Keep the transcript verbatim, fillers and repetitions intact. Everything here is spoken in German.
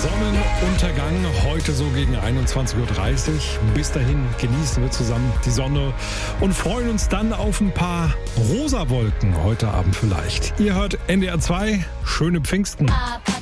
Sonnenuntergang heute so gegen einundzwanzig Uhr dreißig. Bis dahin genießen wir zusammen die Sonne und freuen uns dann auf ein paar rosa Wolken heute Abend vielleicht. Ihr hört N D R zwei, schöne Pfingsten.